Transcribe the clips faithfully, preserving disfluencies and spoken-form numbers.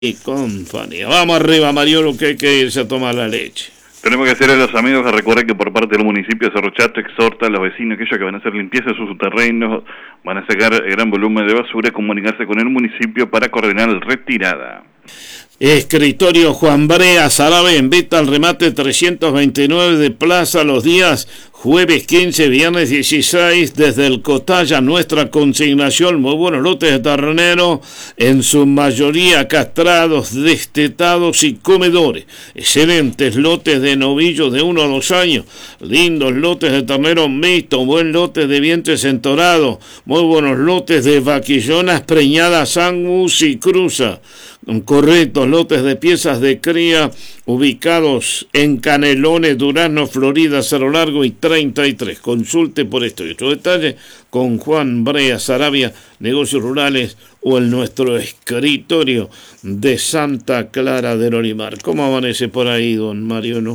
y compañía. Vamos arriba, Mariolo, que hay que irse a tomar la leche. Tenemos que hacer a los amigos que recuerden que por parte del municipio de Cerro Chato exhorta a los vecinos, aquellos que van a hacer limpieza en sus terrenos, van a sacar gran volumen de basura, comunicarse con el municipio para coordinar la retirada. Escritorio Juan Brea Sarabe invita al remate trescientos veintinueve de Plaza los días jueves quince, viernes dieciséis, desde el Cotalla. Nuestra consignación: muy buenos lotes de ternero, en su mayoría castrados, destetados y comedores. Excelentes lotes de novillos de uno a dos años, lindos lotes de ternero mixto, buen lote de vientres entorados, muy buenos lotes de vaquillonas preñadas, angus y cruza. Correctos lotes de piezas de cría ubicados en Canelones, Durazno, Florida, Cerro Largo y treinta y tres. Consulte por esto y otros detalles con Juan Brea Sarabia, Negocios Rurales, o en nuestro escritorio de Santa Clara del Olimar. ¿Cómo amanece por ahí, don Mariano?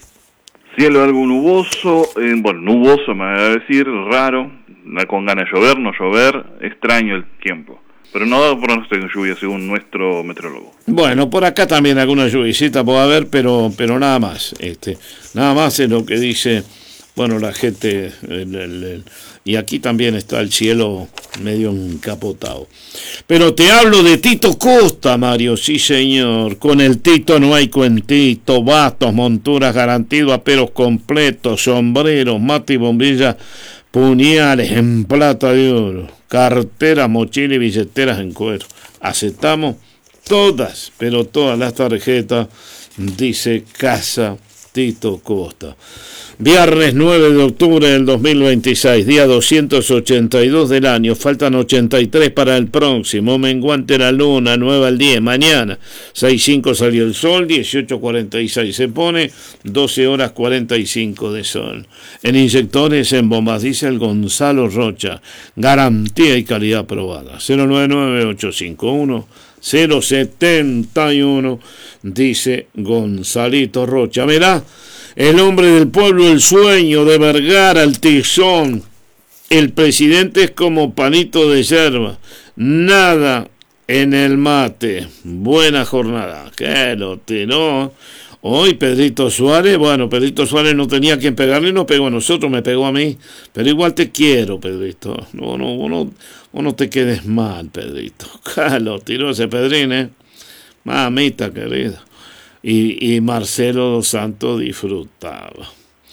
Cielo algo nuboso, eh, bueno, nuboso me va a decir, raro, con ganas de llover, no llover, extraño el tiempo. Pero no da pronóstico de lluvia según nuestro meteorólogo. Bueno, por acá también alguna lluviecita puede haber, pero pero nada más. Este, nada más es lo que dice, bueno, la gente. El, el, el, y aquí también está el cielo medio encapotado. Pero te hablo de Tito Costa, Mario, sí señor. Con el Tito no hay cuentito, bastos, monturas, garantido, aperos completos, sombreros, mate y bombilla, puñales en plata de oro, carteras, mochilas y billeteras en cuero. Aceptamos todas, pero todas las tarjetas, dice Casa Tito Costa. Viernes nueve de octubre del dos mil veintiséis, día doscientos ochenta y dos del año, faltan ochenta y tres para el próximo, menguante la luna, nueva al diez, mañana, seis cinco salió el sol, dieciocho cuarenta y seis se pone, doce horas cuarenta y cinco de sol. En inyectores, en bombas, dice el Gonzalo Rocha, garantía y calidad probada, cero nueve nueve ocho cinco uno cero setenta y uno, dice Gonzalito Rocha. Mirá, el hombre del pueblo, el sueño de Vergara, el tizón. El presidente es como panito de yerba, nada en el mate. Buena jornada, que lo tiró. Hoy Pedrito Suárez, bueno, Pedrito Suárez no tenía quien pegarle, no pegó a nosotros, me pegó a mí. Pero igual te quiero, Pedrito. No, no, vos no, vos no te quedes mal, Pedrito. Que lo tiró ese Pedrín, eh. Mamita querida. Y, y Marcelo dos Santos disfrutaba.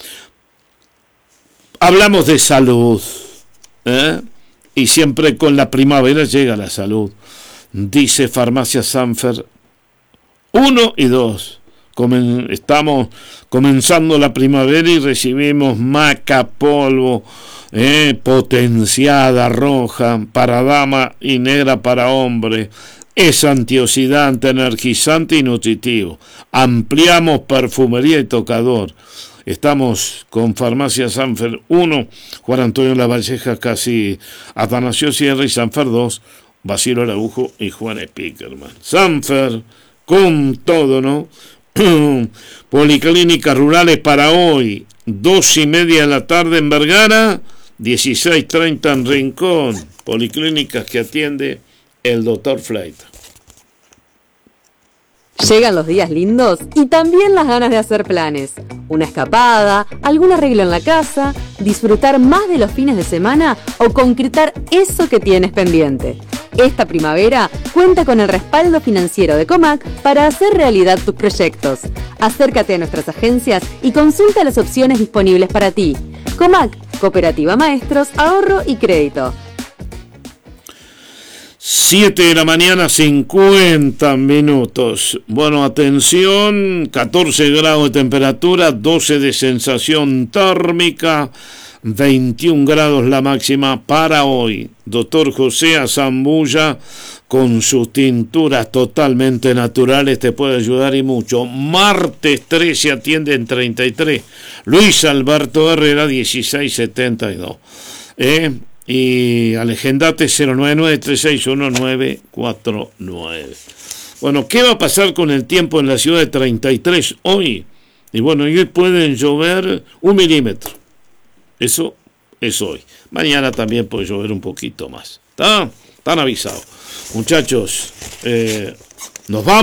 Hablamos de salud, ¿eh? Y siempre con la primavera llega la salud. Dice Farmacia Sanfer uno y dos. Comen, estamos comenzando la primavera y recibimos maca polvo, eh, potenciada roja para dama y negra para hombre. Es antioxidante, energizante y nutritivo. Ampliamos perfumería y tocador. Estamos con Farmacia Sanfer uno, Juan Antonio Lavalleja, casi Atanasio Sierra, y Sanfer dos, Basilio Araujo y Juan Spickerman. Sanfer, con todo, ¿no? Policlínicas rurales para hoy, dos y media de la tarde en Vergara, dieciséis treinta en Rincón. Policlínicas que atiende el doctor Fleita. Llegan los días lindos y también las ganas de hacer planes. Una escapada, algún arreglo en la casa, disfrutar más de los fines de semana o concretar eso que tienes pendiente. Esta primavera cuenta con el respaldo financiero de Comac para hacer realidad tus proyectos. Acércate a nuestras agencias y consulta las opciones disponibles para ti. Comac, Cooperativa Maestros, Ahorro y Crédito. siete de la mañana, cincuenta minutos. Bueno, atención, catorce grados de temperatura, doce de sensación térmica, veintiún grados la máxima para hoy. Doctor José Azambulla, con sus tinturas totalmente naturales, te puede ayudar y mucho. Martes trece atiende en treinta y tres. Luis Alberto Herrera, dieciséis setenta y dos. ¿Eh? Y alegendate cero nueve nueve tres seis uno nueve cuatro nueve. Bueno, ¿qué va a pasar con el tiempo en la ciudad de treinta y tres hoy? Y bueno, hoy pueden llover un milímetro. Eso es hoy. Mañana también puede llover un poquito más. ¿Está? Están avisados. Muchachos, eh, Nos vamos.